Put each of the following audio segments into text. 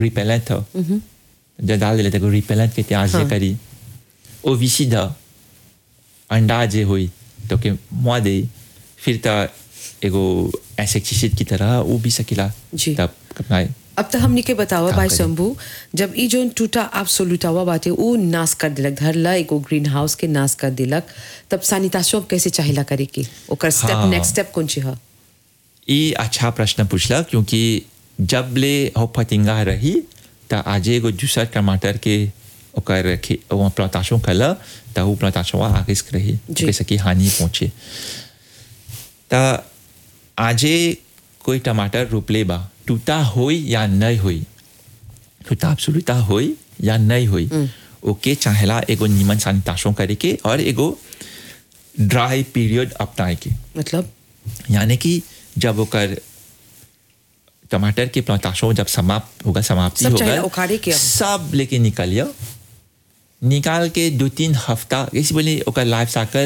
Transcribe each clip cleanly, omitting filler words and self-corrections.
repellent हो जब डाल दिले तो रिपेलेंट के त्याग जे करी ओविसिड अंडा जे हुई तो के मुआ दे फिर तो एगो इंसेक्टिसाइड की तरह वो भी सकिला तब कपनाए अब तो हमने के बतावा भाई शंभू जब ई जोन टूटा एब्सोल्यूटावा बाटे वो नाश कर दिलक धरला एगो ग्रीन हाउस के नाश कर दिलक तब सैनिटाइजेशन कैसे चाहिला करे के ओकर स्टेप नेक्स्ट स्टेप कौन छि ह ई अच्छा प्रश्न पूछला क्योंकि जब ले हो फतिंगा रही त आज एगो दूसर टमाटर के ओकर वो प्लांटेशन कला त वो प्लांटेशन आगे रही कैसे की हानि पहुंचे त आज कोई टमाटर रोपले बा टूटा होई या नहीं होई टूटा एब्सोल्यूटा होई या नहीं होई ओके चाहेला एगो निमन सैनिटाइजेशन करे के और एगो ड्राई पीरियड अपनाए के मतलब यानी कि जब ओकर टमाटर के प्लांटेशन जब समाप्ति होगा सब लेके निकालियो निकाल के 2-3 हफ्ता जैसे बोले ओकर लाइफ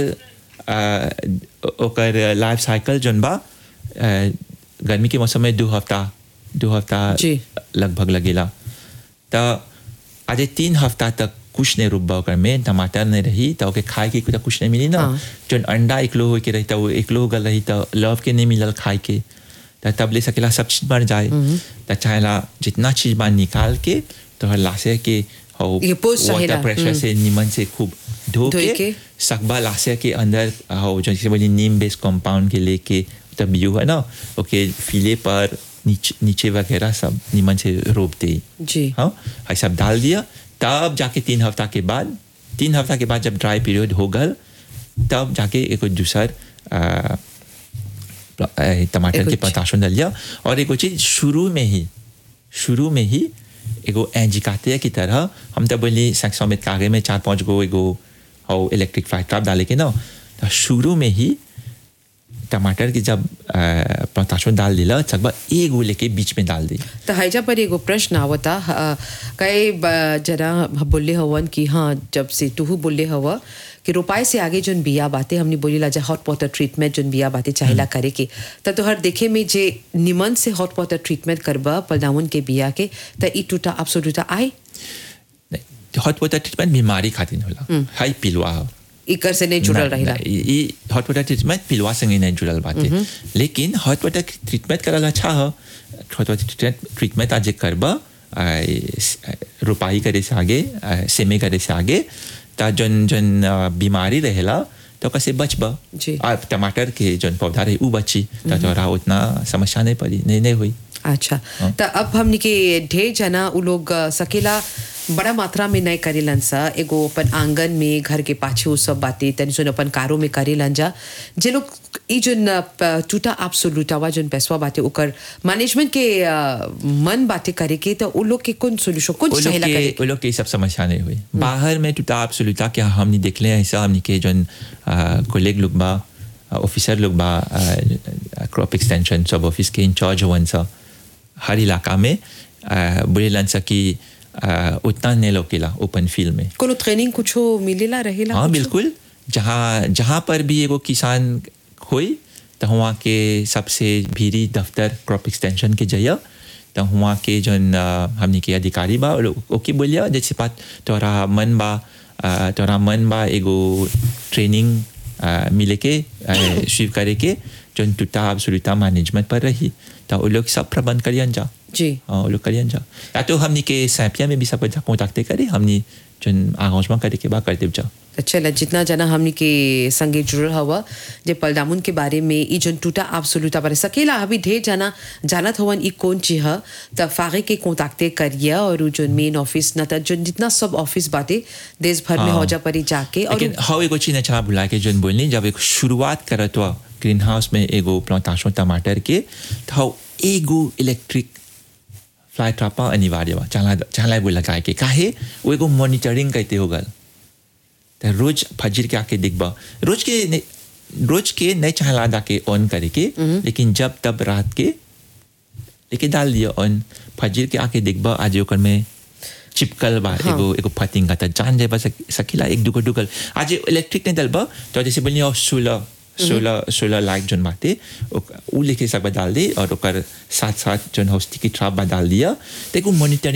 साइकिल जोन बा गर्मी के मौसम में 2 हफ्ता लगभग लगेला तो आज 3 हफ्ता तक कुछ नहीं रुकबा ओकर में टमाटर नहीं रही तो ओके खाए के कुछ नहीं मिली ना जो अंडा एकलो हो के रही तो वो एकलो हो गल रही तो लव के नहीं मिलल खाए के तो तब ले सकेला सब चीज मर जाए तो चाहेला जितना चीज बाहर निकाल के तो लाशे के हो वाटर प्रेशर से निमन से खूब धो के सकबा लाशे के अंदर हो जैसे बोली नीम बेस्ड कंपाउंड के लेके तब यू है ना ओके फिले पर नीचे वगैरह सब निमन से रोप दे जी हाँ ये सब डाल दिया तब जाके 3 हफ्ता के बाद जब ड्राई पीरियड हो गल तब जाके एक दूसर टमाटर के प्लांटेशन डाल दिया और एक चीज शुरू में ही एगो एंजिकाते की तरह हम तो बोली 500 मीटर आगे में 4-5 गो एगो हो इलेक्ट्रिक फायर ट्रैप डाले के ना तो शुरू में ही टमाटर की जब प्लांटेशन डाल दिला सकबा एगो लेके बीच में डाल दी तो हैजा पर एगो प्रश्न आवता कई जरा बोले हवन कि हाँ जब से तू बोले हवा कि रोपाई से आगे जोन बिया बातें हमने बोली ला हॉट वाटर ट्रीटमेंट जोन बिया बातें चाहिला करे के तो हर देखे में जे निमन से हॉट वाटर ट्रीटमेंट करबा पलदावन के बिया के तो ई टूटा एब्सोल्यूटा आए हॉट वाटर ट्रीटमेंट बीमारी खातिर होला हाई पिलवा इकर से नहीं जुड़ल रहेला ई हॉट वाटर ट्रीटमेंट पिलवा से नहीं जुड़ल बाटे लेकिन हॉट वाटर ट्रीटमेंट करल अच्छा है हॉट वाटर ट्रीटमेंट आज करबा रोपाई करे से आगे सेमे करे से आगे ता जन बीमारी रहेला तो कैसे बचबा टमाटर के जन पौधा रहे उ बची तो तोरा उतना समस्या नहीं पड़ी नहीं हुई अच्छा तो अब हमने के ढेर जना उ लोग सकेला बड़ा मात्रा में नहीं करेलन सा एगो अपन आंगन में घर के पाछे वो सब बातें तनी सुन अपन कारों में करेलन जा जे लोग ई जोन टूटा एब्सोल्यूटावा जोन पैसवा बातें ओकर मैनेजमेंट के मन बातें करे के तो उ लोग के कौन सोल्यूशन कौन चाहेला करे उ लोग के सब समस्या नहीं हुई बाहर में टूटा एब्सोल्यूटा क्या हमने देख ले ऐसा हमने के जोन कोलेग लोग बा ऑफिसर लोग बा क्रॉप एक्सटेंशन सब ऑफिस के इंचार्ज होवन सा हर इलाका में बोलेलन सा कि उतना नहीं लोकेला ओपन फील्ड में कोनो ट्रेनिंग कुछ मिलेला रहेला हाँ बिल्कुल जहाँ पर भी एगो किसान होई तो वहाँ के सबसे भीरी दफ्तर क्रॉप एक्सटेंशन के जया तो वहाँ के जन हमने के अधिकारी बा ओके बोलिया जैसे बात तोरा मन बा एगो ट्रेनिंग मिले के शिव करे के जन टूटा एब्सोल्यूटा मैनेजमेंट पर रही तो वो लोग सब प्रबंध करियन जा जी हाँ वो लोग करियन जा या तो हमने के सैपिया में भी सब कॉन्टैक्ट करे हमने जन आगाजमा करे के बाद कर देव जा अच्छा जितना जना हमने के संगे जुड़ल हवा जे पलदामुन के बारे में ई जन टूटा एब्सोल्यूटा बारे सकेला अभी ढेर जना जानत हवन ई कौन चीज है त फागे के कॉन्टैक्ट करिया और जन मेन ऑफिस न त जन जितना सब ऑफिस बातें देश भर में हो जा परी जाके और लेकिन हाउ एगो चीज अच्छा भुला के जन बोलनी जब एक शुरुआत करत हुआ ग्रीन हाउस में एगो प्लांटेशन टमाटर के तो एगो इलेक्ट्रिक फ्लाई ट्रैपर अनिवार्य बा चाला बोला लगाए के काहे वो एगो मॉनिटरिंग कहते होगा तो रोज फजर के आके देखबा रोज के नहीं चाहला जाके ऑन करे के लेकिन जब तब रात के लेके डाल दिया ऑन फजर के आके देखबा आज ओकर में चिपकल बा एगो फतिंगा त जान जाए सकीला एक दुगल आज इलेक्ट्रिक नहीं डलबा तो जैसे बोलिए सोलर लाइट जोन बाते उ लेके सब डाल दे और ओकर साथ जोन हो स्टिकी ट्रैप डाल दिया तो एगो मॉनिटरिंग